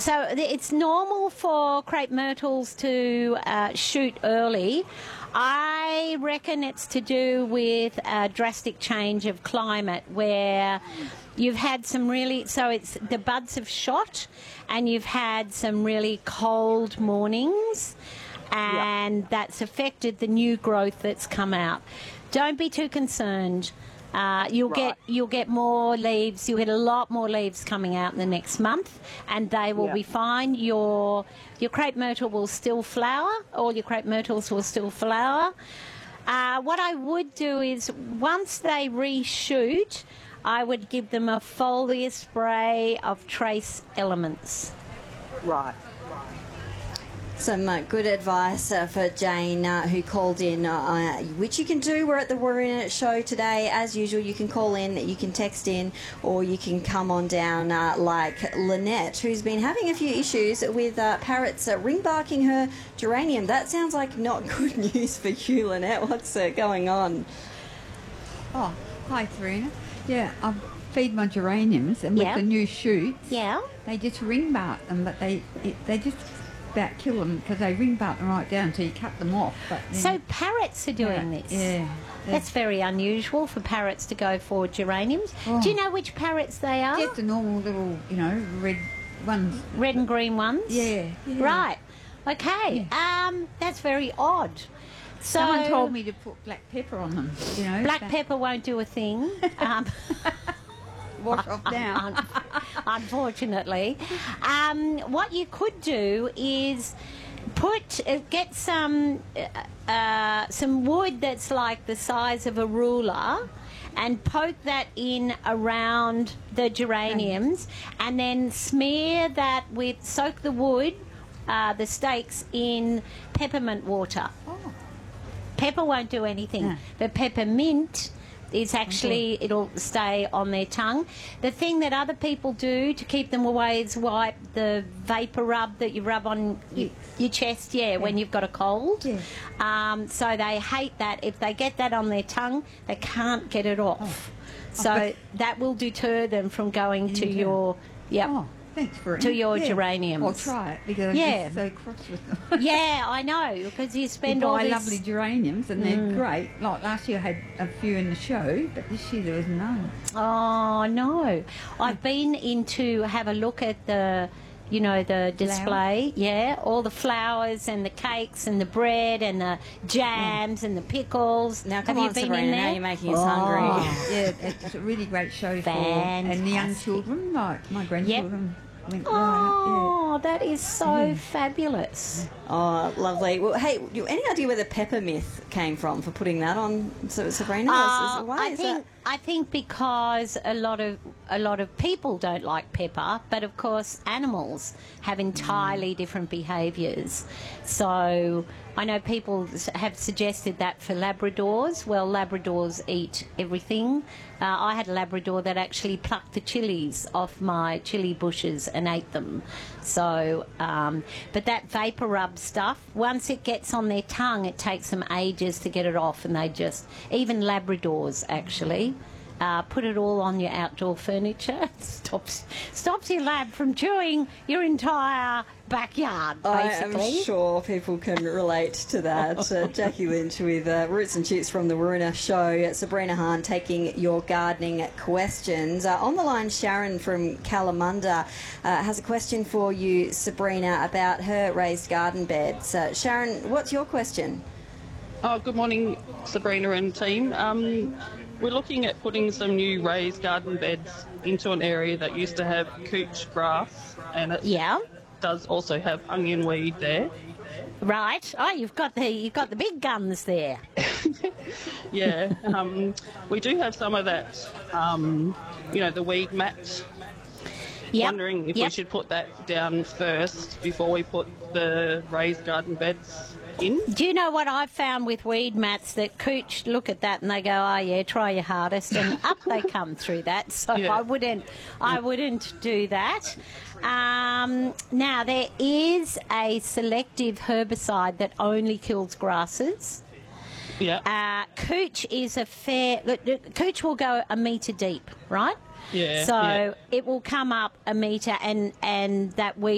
So it's normal for crepe myrtles to shoot early. I reckon it's to do with a drastic change of climate where you've had some really, so it's the buds have shot and you've had some really cold mornings and that's affected the new growth that's come out. Don't be too concerned. You'll get more leaves. You'll get a lot more leaves coming out in the next month, and they will be fine. Your crepe myrtle will still flower. All your crepe myrtles will still flower. What I would do is once they reshoot, I would give them a foliar spray of trace elements. Right. Some good advice for Jane, who called in, which you can do. We're at the Waruna show today. As usual, you can call in, you can text in, or you can come on down like Lynette, who's been having a few issues with parrots ring-barking her geranium. That sounds like not good news for you, Lynette. What's going on? Oh, hi, Serena. Yeah, I feed my geraniums, and with the new shoots, they just ring-bark them, but they just about kill them because they ring bark them right down until you cut them off. But so parrots are doing this? Yeah. That's very unusual for parrots to go for geraniums. Oh. Do you know which parrots they are? Just the normal little, red ones. Red and green ones? Yeah. Right. Okay. Yeah. That's very odd. So, someone told me to put black pepper on them, Black pepper won't do a thing. Wash off now. Unfortunately. What you could do is get some wood that's like the size of a ruler and poke that in around the geraniums and then smear that soak the wood, the stakes in peppermint water. Oh. Pepper won't do anything, but peppermint is actually, it'll stay on their tongue. The thing that other people do to keep them away is wipe the vapor rub that you rub on your chest, when you've got a cold. Yeah. So they hate that. If they get that on their tongue, they can't get it off. So that will deter them from going to your, thanks for it. To your geraniums. I'll try it because I'm just so cross with them. Yeah, I know, because you spend all buy this... lovely geraniums and they're great. Like last year I had a few in the show, but this year there was none. Oh, no. I've been in to have a look at the display. Yeah, all the flowers and the cakes and the bread and the jams and the pickles. Now, come on, Sabrina, now you're making us hungry. Yeah, it's a really great show for and the young children, like my grandchildren. That is so fabulous. Oh, lovely. Well, hey, any idea where the pepper myth came from for putting that on, Sabrina? I think because a lot of people don't like pepper, but of course animals have entirely different behaviours. So I know people have suggested that for Labradors. Well, Labradors eat everything. I had a Labrador that actually plucked the chilies off my chili bushes and ate them. So, but that vapor rub stuff, once it gets on their tongue, it takes them ages to get it off, and even Labradors actually, put it all on your outdoor furniture. Stops your lab from chewing your entire backyard, basically. I am sure people can relate to that. Jackie Lynch with Roots and Shoots from the Waruna show. Sabrina Hahn taking your gardening questions. On the line, Sharon from Kalamunda has a question for you, Sabrina, about her raised garden beds. Sharon, what's your question? Oh, good morning, Sabrina and team. We're looking at putting some new raised garden beds into an area that used to have couch grass, and it does also have onion weed there. Right. Oh, you've got the big guns there. Yeah. We do have some of that. The weed mat. Wondering if we should put that down first before we put the raised garden beds in. Do you know what I've found with weed mats? That cooch look at that and they go, "Oh yeah, try your hardest," and up they come through that. So I wouldn't do that. Now there is a selective herbicide that only kills grasses. Yeah. Cooch is cooch will go a metre deep, right? Yeah. So it will come up a metre, and that weed